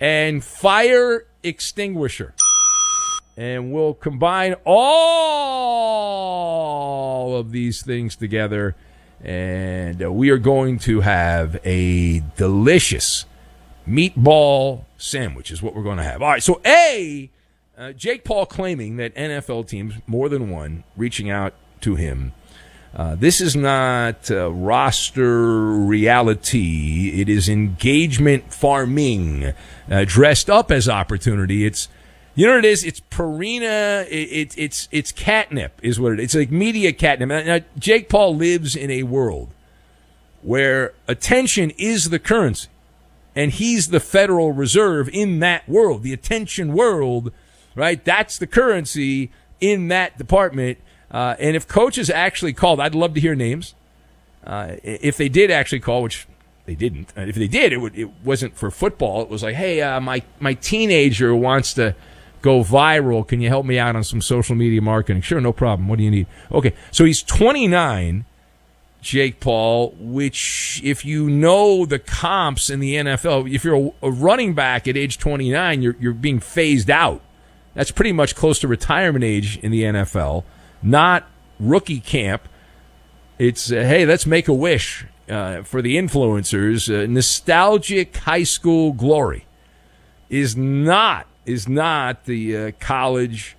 and fire extinguisher. And we'll combine all of these things together, and we are going to have a delicious meatball sandwich is what we're going to have. All right, so Jake Paul claiming that NFL teams, more than one, reaching out to him. This is not roster reality. It is engagement farming, dressed up as opportunity. It's, you know what it is? It's Purina. It's catnip is what it is. It's like media catnip. Now, Jake Paul lives in a world where attention is the currency, and he's the Federal Reserve in that world, the attention world, right? That's the currency in that department. And if coaches actually called, I'd love to hear names. If they did actually call, which they didn't. If they did, it wasn't for football. It was like, hey, my teenager wants to go viral. Can you help me out on some social media marketing? Sure, no problem. What do you need? Okay, so he's 29, Jake Paul, which if you know the comps in the NFL, if you're a running back at age 29, you're being phased out. That's pretty much close to retirement age in the NFL. Not rookie camp. It's, hey, let's make a wish for the influencers. Nostalgic high school glory is not the college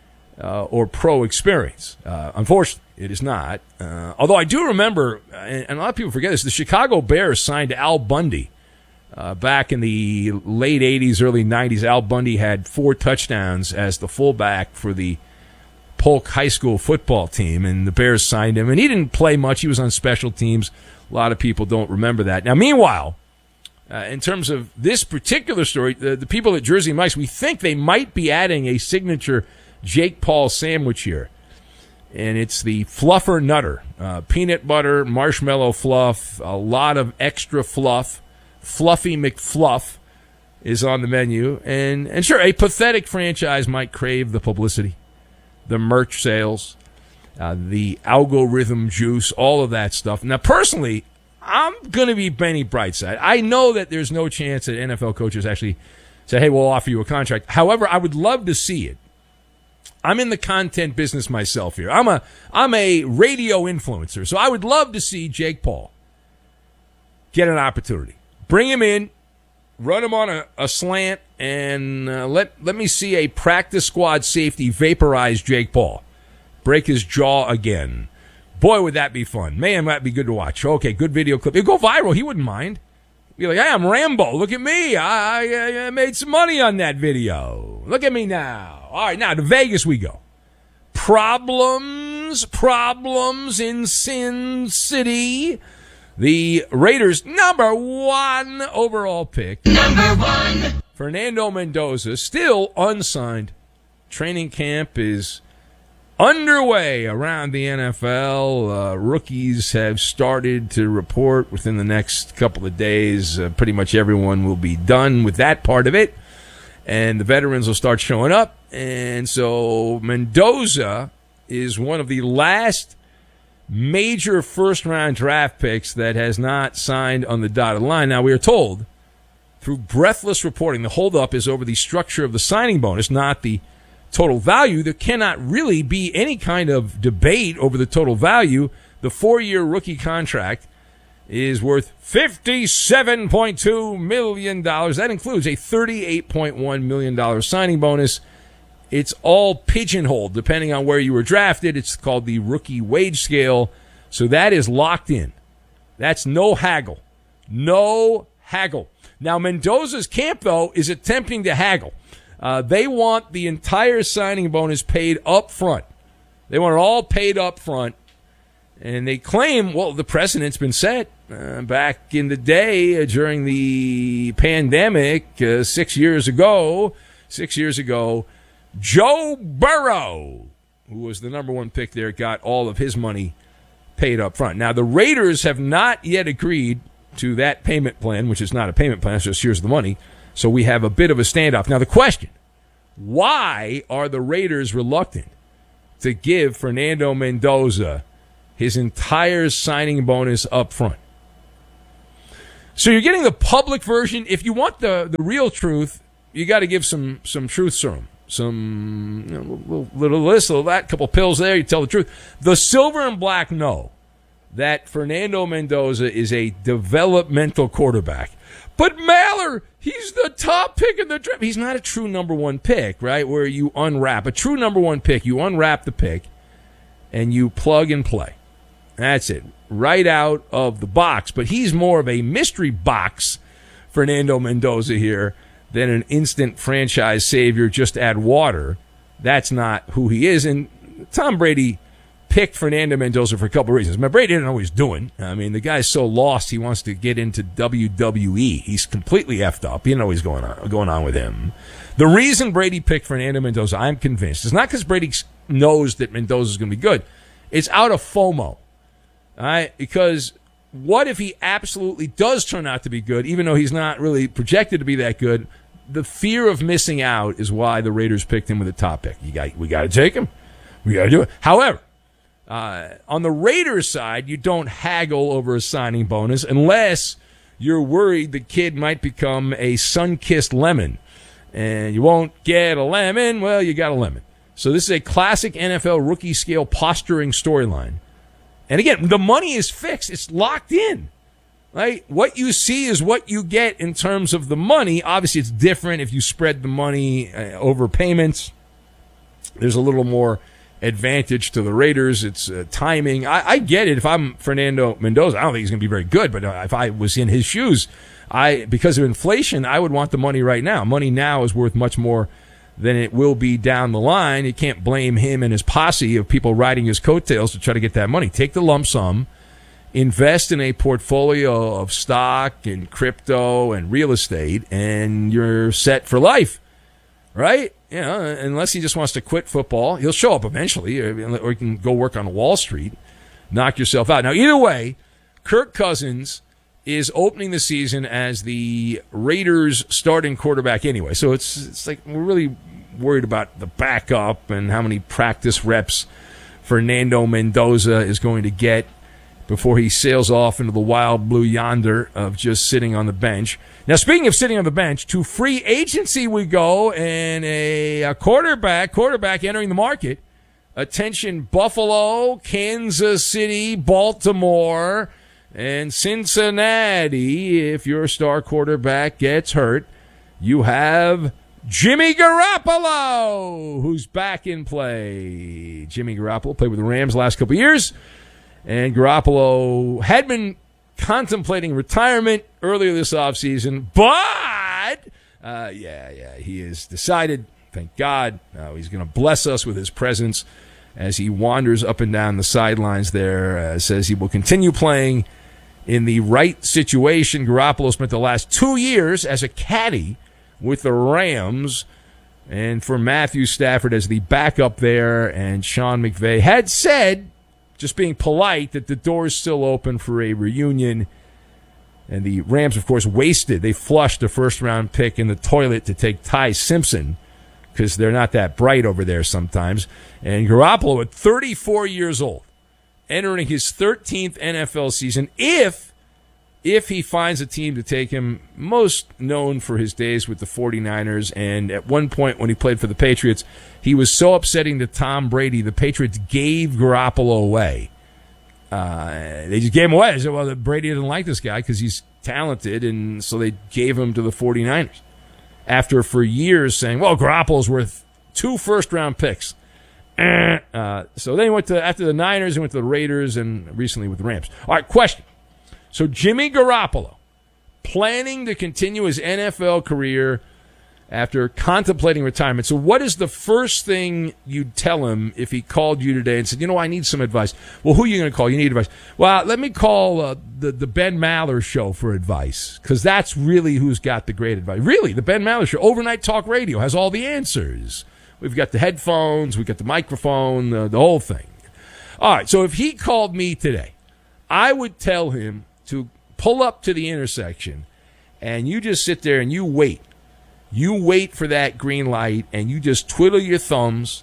or pro experience. Unfortunately, it is not. Although I do remember, and a lot of people forget this, the Chicago Bears signed Al Bundy back in the late 80s, early 90s. Al Bundy had 4 touchdowns as the fullback for the Polk High School football team, and the Bears signed him, and he didn't play much. He was on special teams. A lot of people don't remember that. Now, meanwhile, in terms of this particular story, the people at Jersey Mike's, we think they might be adding a signature Jake Paul sandwich here, and it's the Fluffer Nutter. Peanut butter, marshmallow fluff, a lot of extra fluff. Fluffy McFluff is on the menu, and sure, a pathetic franchise might crave the publicity, the merch sales, the algorithm juice, all of that stuff. Now, personally, I'm going to be Benny Brightside. I know that there's no chance that NFL coaches actually say, hey, we'll offer you a contract. However, I would love to see it. I'm in the content business myself here. I'm a radio influencer, so I would love to see Jake Paul get an opportunity. Bring him in, run him on a slant, and let me see a practice squad safety vaporize Jake Paul. Break his jaw again. Boy, would that be fun. Man, that'd be good to watch. Okay, good video clip. It'd go viral. He wouldn't mind. Be like, hey, I'm Rambo. Look at me. I made some money on that video. Look at me now. All right, now to Vegas we go. Problems in Sin City. The Raiders' number 1 overall pick. Number 1. Fernando Mendoza, still unsigned. Training camp is underway around the NFL. Rookies have started to report within the next couple of days. Pretty much everyone will be done with that part of it. And the veterans will start showing up. And so Mendoza is one of the last major first-round draft picks that has not signed on the dotted line. Now, we are told through breathless reporting the holdup is over the structure of the signing bonus, not the total value. There cannot really be any kind of debate over the total value. The 4-year rookie contract is worth $57.2 million. That includes a $38.1 million signing bonus. It's all pigeonholed depending on where you were drafted. It's called the rookie wage scale. So that is locked in. That's no haggle. No haggle. Now, Mendoza's camp, though, is attempting to haggle. They want the entire signing bonus paid up front. They want it all paid up front. And they claim, well, the precedent's been set back in the day during the pandemic 6 years ago. 6 years ago, Joe Burrow, who was the number 1 pick there, got all of his money paid up front. Now, the Raiders have not yet agreed to that payment plan, which is not a payment plan, it's just here's the money. So we have a bit of a standoff. Now, the question, why are the Raiders reluctant to give Fernando Mendoza his entire signing bonus up front? So you're getting the public version. If you want the real truth, you got to give some truth serum. Some little this, little that, couple pills there, you tell the truth. The silver and black know that Fernando Mendoza is a developmental quarterback. But Maller, he's the top pick in the draft. He's not a true number one pick, right? Where you unwrap. A true number one pick, you unwrap the pick and you plug and play. That's it. Right out of the box. But he's more of a mystery box, Fernando Mendoza here, than an instant franchise savior, just add water. That's not who he is. And Tom Brady picked Fernando Mendoza for a couple of reasons. Brady didn't know what he's doing. I mean, the guy's so lost, he wants to get into WWE. He's completely effed up. You know what's going on with him. The reason Brady picked Fernando Mendoza, I'm convinced, is not because Brady knows that Mendoza is going to be good. It's out of FOMO. All right? Because what if he absolutely does turn out to be good, even though he's not really projected to be that good? The fear of missing out is why the Raiders picked him with a top pick. We got to take him. We got to do it. However, on the Raiders side, you don't haggle over a signing bonus unless you're worried the kid might become a sun-kissed lemon. And you won't get a lemon, well, you got a lemon. So this is a classic NFL rookie scale posturing storyline. And again, the money is fixed. It's locked in. Right? What you see is what you get in terms of the money. Obviously, it's different if you spread the money over payments. There's a little more advantage to the Raiders. It's timing. I get it. If I'm Fernando Mendoza, I don't think he's going to be very good, but if I was in his shoes, because of inflation, I would want the money right now. Money now is worth much more than it will be down the line. You can't blame him and his posse of people riding his coattails to try to get that money. Take the lump sum. Invest in a portfolio of stock and crypto and real estate, and you're set for life, right? You know, unless he just wants to quit football. He'll show up eventually, or you can go work on Wall Street, knock yourself out. Now, either way, Kirk Cousins is opening the season as the Raiders' starting quarterback anyway. So it's like we're really worried about the backup and how many practice reps Fernando Mendoza is going to get before he sails off into the wild blue yonder of just sitting on the bench. Now, speaking of sitting on the bench, to free agency we go, and a quarterback entering the market. Attention, Buffalo, Kansas City, Baltimore, and Cincinnati. If your star quarterback gets hurt, you have Jimmy Garoppolo, who's back in play. Jimmy Garoppolo played with the Rams the last couple of years. And Garoppolo had been contemplating retirement earlier this offseason, but, he has decided, thank God, he's going to bless us with his presence as he wanders up and down the sidelines there, says he will continue playing in the right situation. Garoppolo spent the last 2 years as a caddy with the Rams, and for Matthew Stafford as the backup there, and Sean McVay had said, just being polite, that the door is still open for a reunion. And the Rams, of course, they flushed a first-round pick in the toilet to take Ty Simpson because they're not that bright over there sometimes. And Garoppolo, at 34 years old, entering his 13th NFL season, if he finds a team to take him, most known for his days with the 49ers. And at one point when he played for the Patriots, he was so upsetting to Tom Brady, the Patriots gave Garoppolo away. They just gave him away. They said, well, Brady didn't like this guy because he's talented, and so they gave him to the 49ers. After, for years, saying, well, Garoppolo's worth 2 first-round picks. So then he went to, after the Niners, he went to the Raiders, and recently with the Rams. All right, question. So Jimmy Garoppolo, planning to continue his NFL career after contemplating retirement. So what is the first thing you'd tell him if he called you today and said, I need some advice? Well, who are you going to call? You need advice. Well, let me call the Ben Maller Show for advice, because that's really who's got the great advice. Really, the Ben Maller Show, overnight talk radio, has all the answers. We've got the headphones, we've got the microphone, the whole thing. All right, so if he called me today, I would tell him to pull up to the intersection, and you just sit there and you wait. You wait for that green light, and you just twiddle your thumbs.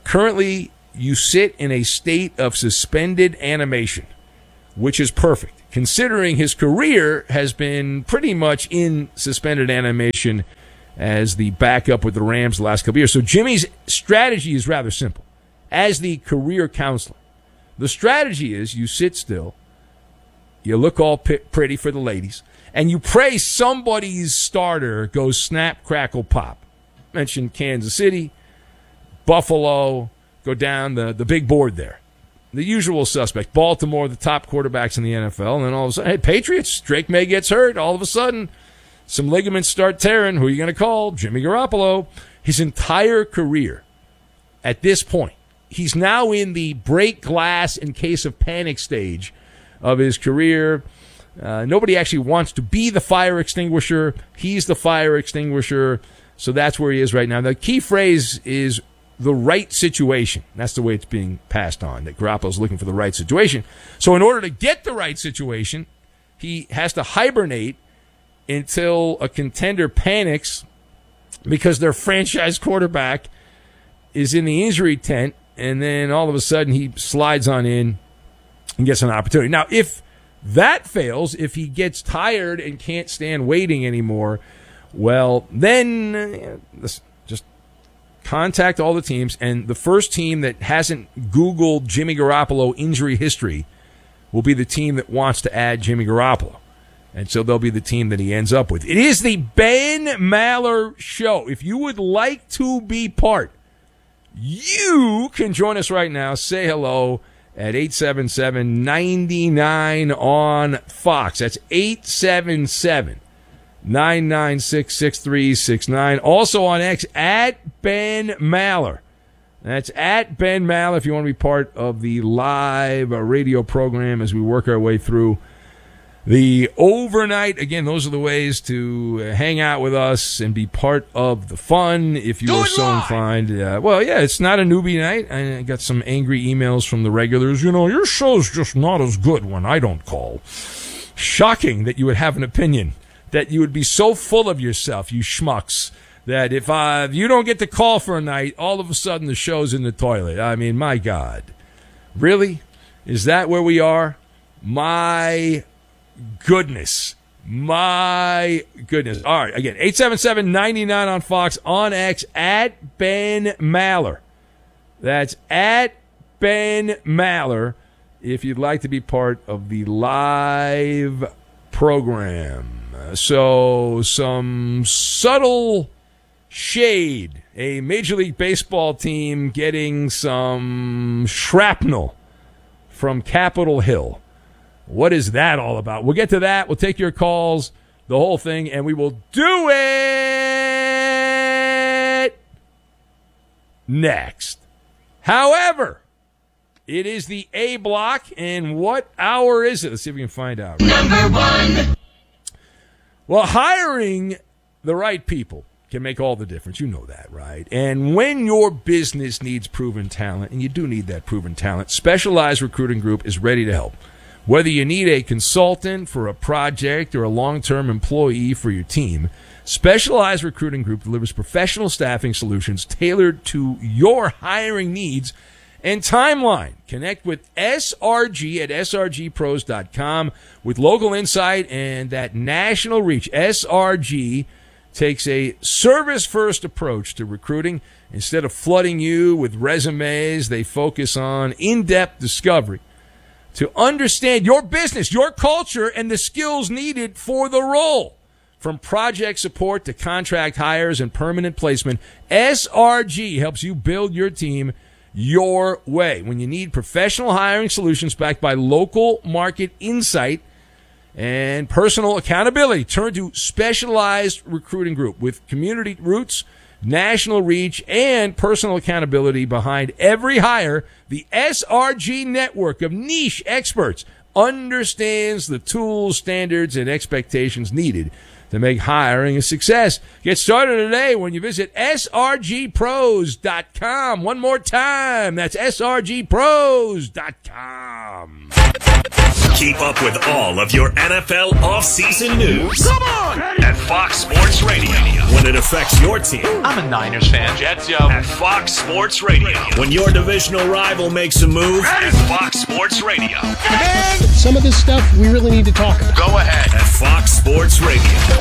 Currently, you sit in a state of suspended animation, which is perfect, considering his career has been pretty much in suspended animation as the backup with the Rams the last couple of years. So Jimmy's strategy is rather simple. As the career counselor, the strategy is you sit still, you look all pretty for the ladies, and you pray somebody's starter goes snap, crackle, pop. Mentioned Kansas City, Buffalo, go down the big board there. The usual suspect. Baltimore, the top quarterbacks in the NFL, and then all of a sudden, hey, Patriots, Drake May gets hurt. All of a sudden, some ligaments start tearing. Who are you going to call? Jimmy Garoppolo. His entire career, at this point, he's now in the break glass in case of panic stage of his career. Nobody actually wants to be the fire extinguisher. He's the fire extinguisher. So that's where he is right now. The key phrase is the right situation. That's the way it's being passed on, that Garoppolo's looking for the right situation. So in order to get the right situation, he has to hibernate until a contender panics because their franchise quarterback is in the injury tent, and then all of a sudden he slides on in and gets an opportunity. Now, if that fails, if he gets tired and can't stand waiting anymore, well, then just contact all the teams, and the first team that hasn't Googled Jimmy Garoppolo injury history will be the team that wants to add Jimmy Garoppolo. And so they'll be the team that he ends up with. It is the Ben Maller Show. If you would like to be part, you can join us right now. Say hello at 877-99 on Fox. That's 877-996-6369. Also on X, at Ben Maller. That's at Ben Maller if you want to be part of the live radio program as we work our way through the overnight. Again, those are the ways to hang out with us and be part of the fun if you are so inclined. Well, yeah, it's not a newbie night. I got some angry emails from the regulars. You know, your show's just not as good when I don't call. Shocking that you would have an opinion, that you would be so full of yourself, you schmucks, that if you don't get the call for a night, all of a sudden the show's in the toilet. I mean, my God. Really? Is that where we are? My goodness. My goodness. All right, again, 877-99 on Fox, on X, at Ben Maller. That's at Ben Maller if you'd like to be part of the live program. So, some subtle shade. A Major League Baseball team getting some shrapnel from Capitol Hill. What is that all about? We'll get to that. We'll take your calls, the whole thing, and we will do it next. However, it is the A block, and what hour is it? Let's see if we can find out. Number one. Well, hiring the right people can make all the difference. You know that, right? And when your business needs proven talent, and you do need that proven talent, Specialized Recruiting Group is ready to help. Whether you need a consultant for a project or a long-term employee for your team, Specialized Recruiting Group delivers professional staffing solutions tailored to your hiring needs and timeline. Connect with SRG at srgpros.com with local insight and that national reach. SRG takes a service-first approach to recruiting. Instead of flooding you with resumes, they focus on in-depth discovery to understand your business, your culture, and the skills needed for the role. From project support to contract hires and permanent placement, SRG helps you build your team your way. When you need professional hiring solutions backed by local market insight and personal accountability, turn to Specialized Recruiting Group with community roots, national reach, and personal accountability behind every hire. The SRG network of niche experts understands the tools, standards, and expectations needed to make hiring a success. Get started today when you visit srgpros.com. One more time, that's srgpros.com. Keep up with all of your NFL offseason news. Come on! At Fox Sports Radio. when it affects your team. I'm a Niners fan. Jets, yo. At Fox Sports Radio. When your divisional rival makes a move, at Fox Sports Radio. Some of this stuff we really need to talk about. Go ahead. At Fox Sports Radio.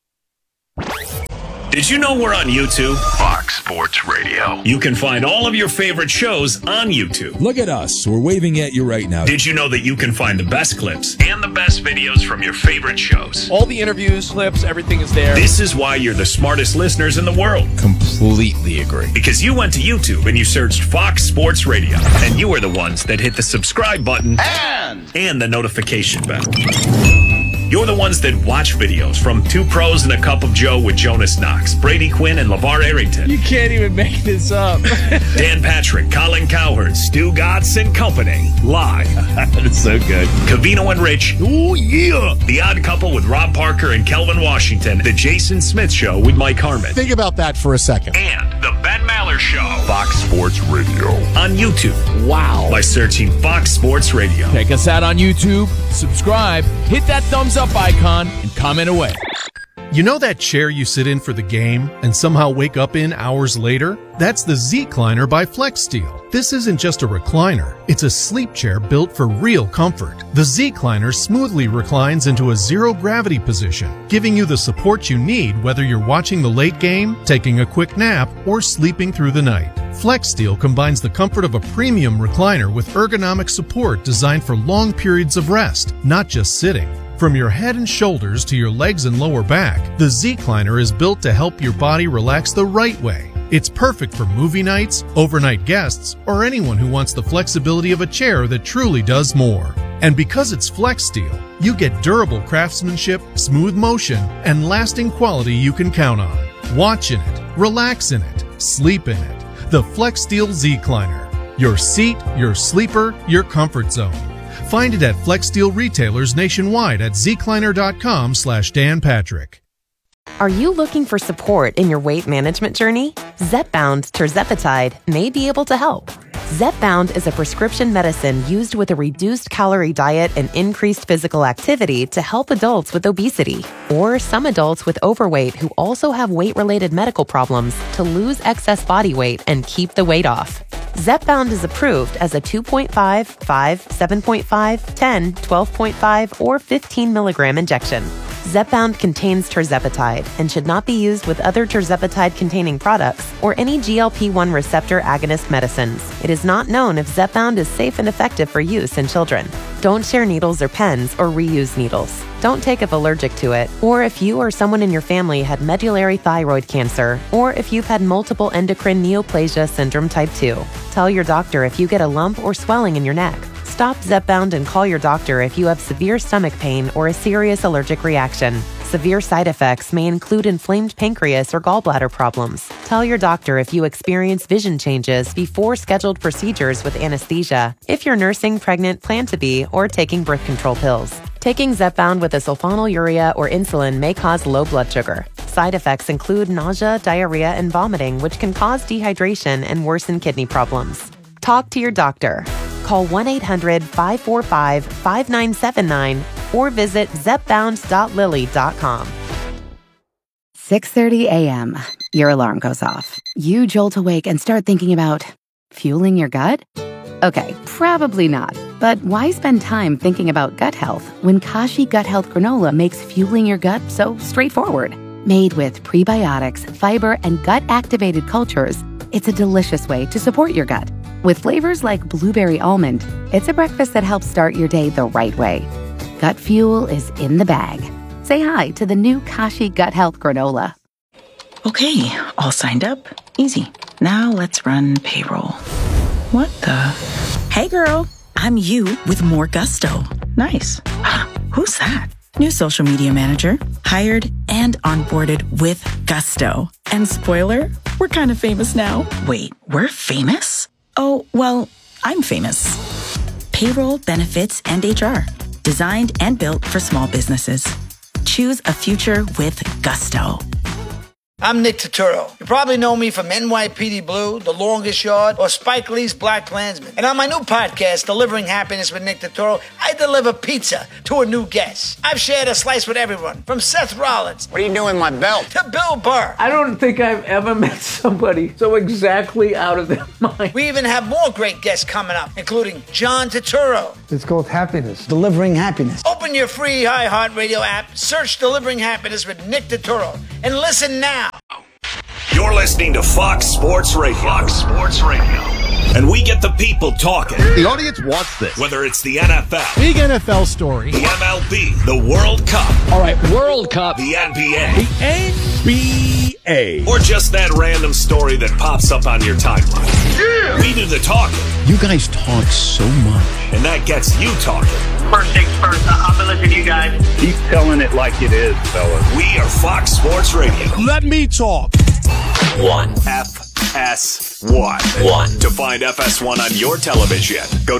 Did you know we're on YouTube? Fox Sports Radio. You can find all of your favorite shows on YouTube. Look at us. We're waving at you right now. Did you know that you can find the best clips and the best videos from your favorite shows? All the interviews, clips, everything is there. This is why you're the smartest listeners in the world. Completely agree. Because you went to YouTube and you searched Fox Sports Radio. And you were the ones that hit the subscribe button and the notification bell. You're the ones that watch videos from Two Pros and a Cup of Joe with Jonas Knox, Brady Quinn, and LeVar Arrington. You can't even make this up. Dan Patrick, Colin Cowherd, Stu Gatz and Company. Live. That's so good. Cavino and Rich. Oh, yeah. The Odd Couple with Rob Parker and Kelvin Washington. The Jason Smith Show with Mike Harmon. Think about that for a second. And The Ben Maller Show. Fox Sports Radio. On YouTube. Wow. By searching Fox Sports Radio. Check us out on YouTube, subscribe, hit that thumbs up icon, and comment away. You know that chair you sit in for the game and somehow wake up in hours later? That's the Z-Cliner by FlexSteel. This isn't just a recliner. It's a sleep chair built for real comfort. The Z-Cliner smoothly reclines into a zero-gravity position, giving you the support you need whether you're watching the late game, taking a quick nap, or sleeping through the night. FlexSteel combines the comfort of a premium recliner with ergonomic support designed for long periods of rest, not just sitting. From your head and shoulders to your legs and lower back, the Z-Cliner is built to help your body relax the right way. It's perfect for movie nights, overnight guests, or anyone who wants the flexibility of a chair that truly does more. And because it's FlexSteel, you get durable craftsmanship, smooth motion, and lasting quality you can count on. Watch in it, relax in it, sleep in it. The FlexSteel Z-Cliner. Your seat, your sleeper, your comfort zone. Find it at FlexSteel retailers nationwide at zcliner.com/Dan Patrick. Are you looking for support in your weight management journey? Zepbound tirzepatide may be able to help. Zepbound is a prescription medicine used with a reduced calorie diet and increased physical activity to help adults with obesity or some adults with overweight who also have weight-related medical problems to lose excess body weight and keep the weight off. Zepbound is approved as a 2.5, 5, 7.5, 10, 12.5, or 15 milligram injection. Zepbound contains tirzepatide and should not be used with other tirzepatide-containing products or any GLP-1 receptor agonist medicines. It is not known if Zepbound is safe and effective for use in children. Don't share needles or pens or reuse needles. Don't take if allergic to it, or if you or someone in your family had medullary thyroid cancer, or if you've had multiple endocrine neoplasia syndrome type 2. Tell your doctor if you get a lump or swelling in your neck. Stop Zepbound and call your doctor if you have severe stomach pain or a serious allergic reaction. Severe side effects may include inflamed pancreas or gallbladder problems. Tell your doctor if you experience vision changes before scheduled procedures with anesthesia, if you're nursing, pregnant, plan to be, or taking birth control pills. Taking Zepbound with a sulfonylurea or insulin may cause low blood sugar. Side effects include nausea, diarrhea, and vomiting, which can cause dehydration and worsen kidney problems. Talk to your doctor. Call 1-800-545-5979 or visit zepbound.lily.com. 6:30 a.m. Your alarm goes off. You jolt awake and start thinking about fueling your gut? Okay, probably not. But why spend time thinking about gut health when Kashi Gut Health Granola makes fueling your gut so straightforward? Made with prebiotics, fiber, and gut-activated cultures, it's a delicious way to support your gut. With flavors like blueberry almond, it's a breakfast that helps start your day the right way. Gut fuel is in the bag. Say hi to the new Kashi Gut Health Granola. Okay, all signed up. Easy. Now let's run payroll. What the? Hey girl, I'm you with more gusto. Nice. Who's that? New social media manager, hired and onboarded with gusto. And spoiler, we're kind of famous now. Wait, we're famous? Oh, well, I'm famous. Payroll, benefits, and HR. Designed and built for small businesses. Choose a future with gusto. I'm Nick Turturro. You probably know me from NYPD Blue, The Longest Yard, or Spike Lee's Black Klansman. And on my new podcast, Delivering Happiness with Nick Turturro, I deliver pizza to a new guest. I've shared a slice with everyone, from Seth Rollins. What are you doing with my belt? To Bill Burr. I don't think I've ever met somebody so exactly out of their mind. We even have more great guests coming up, including John Turturro. It's called Happiness. Delivering Happiness. Open your free iHeartRadio app, search Delivering Happiness with Nick Turturro, and listen now. You're listening to Fox Sports Radio. Fox Sports Radio. And we get the people talking. The audience wants this. Whether it's the NFL, big NFL story, the MLB, the World Cup. All right, World Cup. The NBA. The NBA. Or just that random story that pops up on your timeline. Yeah! We do the talking. You guys talk so much. And that gets you talking. First things first, I've been listening to you guys. Keep telling it like it is, fellas. We are Fox Sports Radio. Let me talk. FS1. To find FS1 on your television, go to